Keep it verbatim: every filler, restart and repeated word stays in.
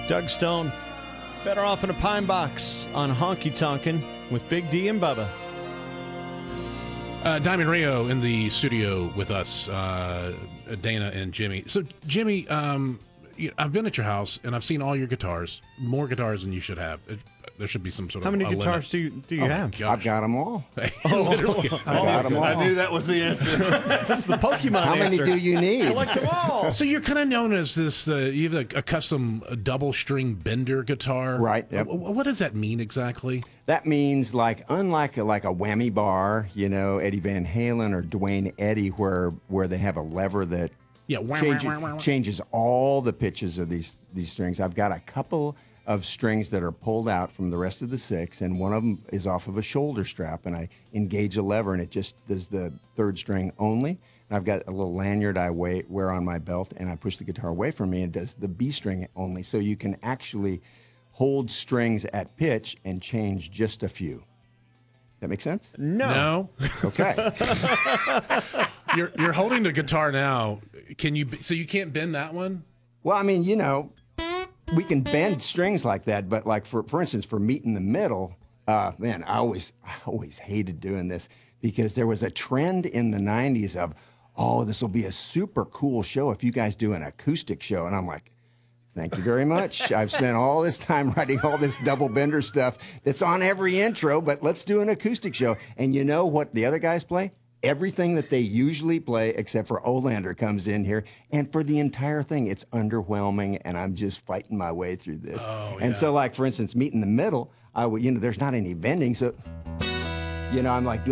Doug Stone, Better Off in a Pine Box on Honky Tonkin' with Big D and Bubba. Uh, Diamond Rio in the studio with us, uh, Dana and Jimmy. So, Jimmy, um, you I've been at your house and I've seen all your guitars, more guitars than you should have. It, there should be some sort How of many a guitars limit. do you do you Oh, have? gosh. I've got them all. Literally. I've got them all. I knew that was the answer. That's the Pokemon How many answer. do you need? I like them all. So you're kind of known as this, uh, you have a, a custom double string bender guitar. Right, yep. Uh, What does that mean exactly? That means, like, unlike a, like a whammy bar, you know, Eddie Van Halen or Dwayne Eddy, where where they have a lever that Yeah. wah, change, wah, wah, wah. changes all the pitches of these these strings. I've got a couple of strings that are pulled out from the rest of the six, and one of them is off of a shoulder strap, and I engage a lever, and it just does the third string only. And I've got a little lanyard I wear, wear on my belt, and I push the guitar away from me, and it does the B string only. So you can actually hold strings at pitch and change just a few. That make sense? No. No. Okay. you're you're holding the guitar now. Can you? So you can't bend that one? Well, I mean, you know, we can bend strings like that, but like for for instance, for Meet in the Middle, uh, man, I always I always hated doing this because there was a trend in the nineties of, oh, this will be a super cool show if you guys do an acoustic show, and I'm like, thank you very much. I've spent all this time writing all this double bender stuff that's on every intro, but let's do an acoustic show. And you know what the other guys play? Everything that they usually play, except for Olander comes in here. And for the entire thing, it's underwhelming, and I'm just fighting my way through this. Oh, and yeah. so, like, for instance, Meet in the Middle, I would, you know, there's not any bending. So, you know, I'm like,